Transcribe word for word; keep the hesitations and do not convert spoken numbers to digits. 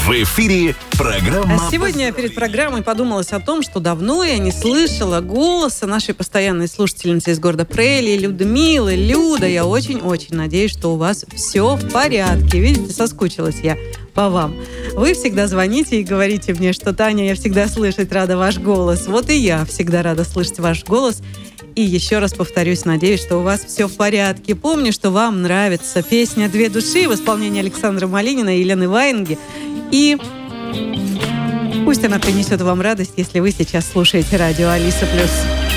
В эфире программа... А сегодня перед программой подумалось о том, что давно я не слышала голоса нашей постоянной слушательницы из города Прейли, Людмилы. Люда, я очень-очень надеюсь, что у вас все в порядке. Видите, соскучилась я по вам. Вы всегда звоните и говорите мне, что Таня, я всегда слышать рада ваш голос. Вот и я всегда рада слышать ваш голос. И еще раз повторюсь, надеюсь, что у вас все в порядке. Помню, что вам нравится песня «Две души» в исполнении Александра Малинина и Елены Ваенги. И пусть она принесет вам радость, если вы сейчас слушаете радио Алиса Плюс.